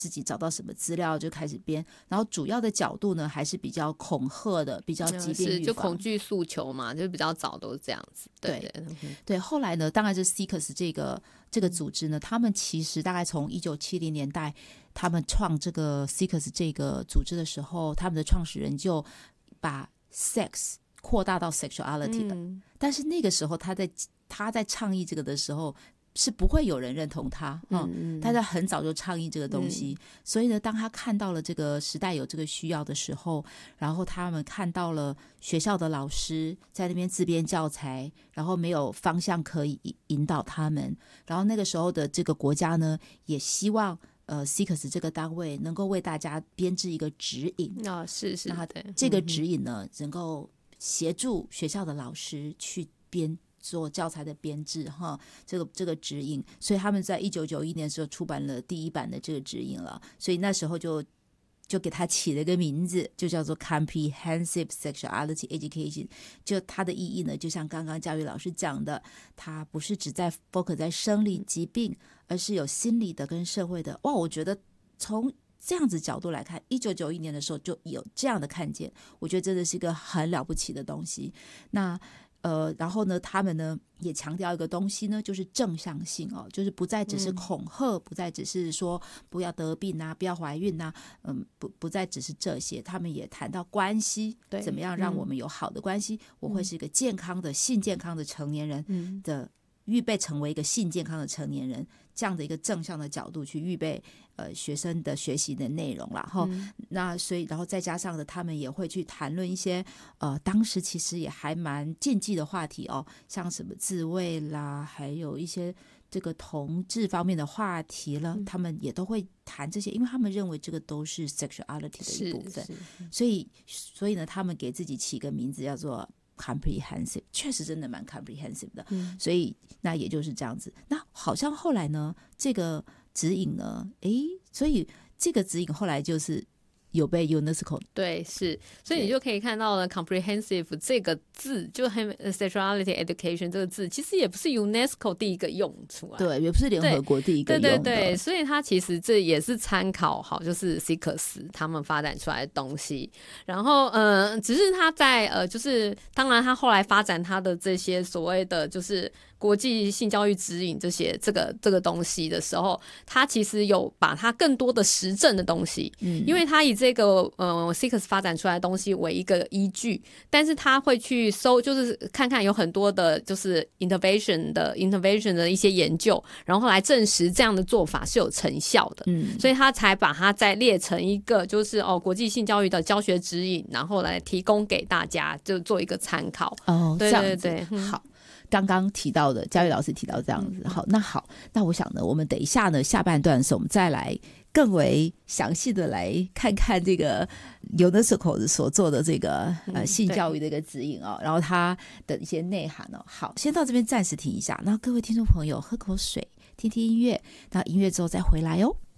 自己找到什么资料就开始编，然后主要的角度呢还是比较恐吓的，比较疾病预防， 就恐惧诉求嘛，就比较早都是这样子。 对，后来呢，当然这 Seekers 这个组织呢，他们其实大概从1970年代他们创这个 Seekers 这个组织的时候，他们的创始人就把 sex 扩大到 sexuality 的，但是那个时候他在倡议这个的时候是不会有人认同他，大家很早就倡议这个东西，所以呢，当他看到了这个时代有这个需要的时候，然后他们看到了学校的老师在那边自编教材，然后没有方向可以引导他们，然后那个时候的这个国家呢，也希望Seekers 这个单位能够为大家编制一个指引， 是那这个指引呢，能够协助学校的老师去做教材的编制这个指引，所以他们在1991年的时候出版了第一版的这个指引了，所以那时候就给他起了一个名字，就叫做 Comprehensive Sexuality Education。 就它的意义呢，就像刚刚教育老师讲的，它不是只在 focus 在生理疾病，而是有心理的跟社会的。哇，我觉得从这样子角度来看，1991年的时候就有这样的看见，我觉得真的是一个很了不起的东西。那然后呢，他们呢也强调一个东西呢，就是正向性就是不再只是恐吓，不再只是说不要得病啊，不要怀孕啊，不再只是这些，他们也谈到关系，怎么样让我们有好的关系，我会是一个健康的性健康的成年人的预备成为一个性健康的成年人，这样的一个正向的角度去预备学生的学习的内容啦。那所以然后再加上的，他们也会去谈论一些当时其实也还蛮禁忌的话题像什么自慰啦，还有一些这个同志方面的话题了，他们也都会谈这些，因为他们认为这个都是 sexuality 的一部分，所以呢，他们给自己起一个名字叫做comprehensive， 确实真的蛮 comprehensive 的，所以那也就是这样子。那好像后来呢，这个指引呢，所以这个指引后来就是有被 UNESCO 对，是，所以你就可以看到了 comprehensive 这个字，就 sexuality education 这个字，其实也不是 UNESCO 第一个用出来， 对，也不是联合国第一个用的， 对，所以它其实这也是参考好，就是 Seekers 他们发展出来的东西。然后只是他在就是当然他后来发展他的这些所谓的就是国际性教育指引这个东西的时候，他其实有把他更多的实证的东西，因为他以这个Seekers 发展出来的东西为一个依据，但是他会去就是看看有很多的就是 intervention 的一些研究，然后来证实这样的做法是有成效的，所以他才把它再列成一个就是国际性教育的教学指引，然后来提供给大家就做一个参考。对， 好。刚刚提到的教育老师提到这样子，好，那我想呢，我们等一下呢下半段的时候，我们再来更为详细的来看看这个 UNESCO 所做的这个性教育的一个指引然后它的一些内涵好，先到这边暂时停一下，那各位听众朋友喝口水，听听音乐，那音乐之后再回来